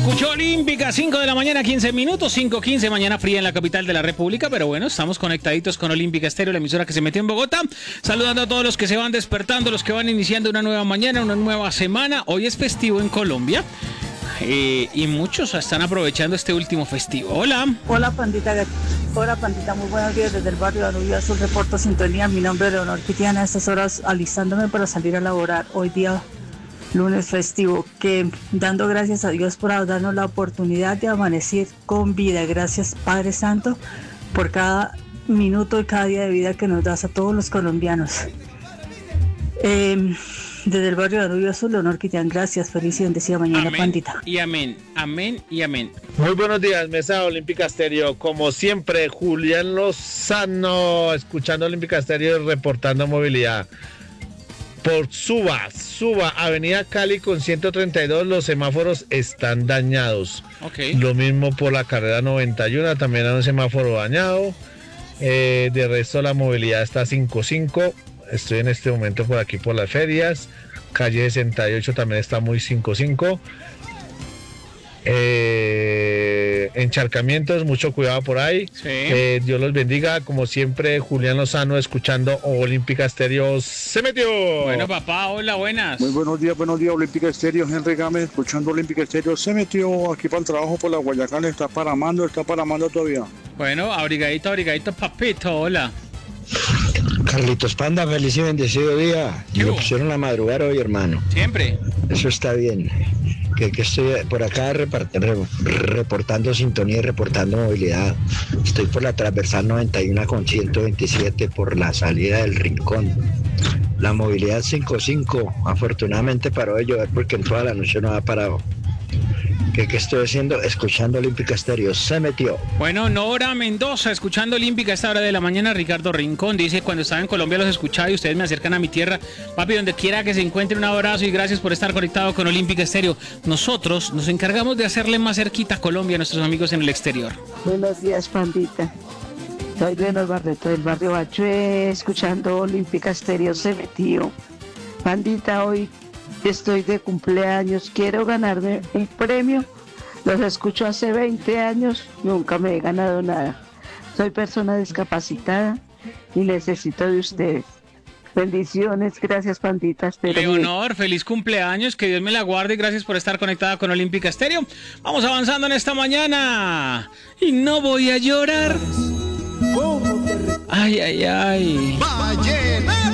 Escuchó Olímpica, 5 de la mañana, 15 minutos, 5:15, mañana fría en la capital de la República, pero bueno, estamos conectaditos con Olímpica Estéreo, la emisora que se metió en Bogotá, saludando a todos los que se van despertando, los que van iniciando una nueva mañana, una nueva semana. Hoy es festivo en Colombia y muchos están aprovechando este último festivo. Hola. Hola pandita, muy buenos días desde el barrio de Danubio Azul, reporto sintonía. Mi nombre es Leonor Quitiana, a estas horas alistándome para salir a laborar hoy día lunes festivo, que dando gracias a Dios por darnos la oportunidad de amanecer con vida. Gracias Padre Santo por cada minuto y cada día de vida que nos das a todos los colombianos. Desde el barrio de Danubio Azul, Leonor Quitián, gracias, feliz y bendecida mañana, Amén, pandita. y amén, amén y amén. Muy buenos días, Mesa Olímpica Estéreo. Como siempre, Julián Lozano, escuchando Olímpica Estéreo y reportando movilidad. Por Suba, Avenida Cali con 132, los semáforos están dañados. Okay. Lo mismo por la carrera 91, también hay un semáforo dañado. De resto la movilidad está 5-5. Estoy en este momento por aquí por las ferias. Calle 68 también está muy 5-5. Encharcamientos, mucho cuidado por ahí. Sí. Dios los bendiga. Como siempre, Julián Lozano escuchando Olímpica Estéreo. ¡Se metió! Bueno, papá, hola, buenas. Muy buenos días, Olímpica Estéreo. Henry Gámez, escuchando Olímpica Estéreo. Se metió aquí para el trabajo por la Guayacán. Está paramando todavía. Bueno, abrigadito, papito, hola. Carlitos Panda, feliz y bendecido día. ¿Qué Me hubo? pusieron a madrugar hoy, hermano. Siempre. Eso está bien. Que estoy por acá reportando sintonía y reportando movilidad. Estoy por la transversal 91 con 127 por la salida del Rincón. La movilidad 5-5. Afortunadamente paró de llover porque en toda la noche no ha parado. ¿Qué estoy haciendo? Escuchando Olímpica Estéreo. Se metió. Bueno, Nora Mendoza, escuchando Olímpica a esta hora de la mañana. Ricardo Rincón dice: cuando estaba en Colombia los escuchaba y ustedes me acercan a mi tierra. Papi, donde quiera que se encuentre, un abrazo y gracias por estar conectado con Olímpica Estéreo. Nosotros nos encargamos de hacerle más cerquita a Colombia a nuestros amigos en el exterior. Buenos días, pandita. Soy Leonor Barreto del barrio Bachué, escuchando Olímpica Estéreo. Se metió. Pandita, hoy estoy de cumpleaños, quiero ganarme un premio. Los escucho hace 20 años, nunca me he ganado nada. Soy persona discapacitada y necesito de ustedes. Bendiciones, gracias panditas. Leonor, feliz cumpleaños, que Dios me la guarde y gracias por estar conectada con Olímpica Estéreo. Vamos avanzando en esta mañana y no voy a llorar. Ay, ay, ay. Vallenato.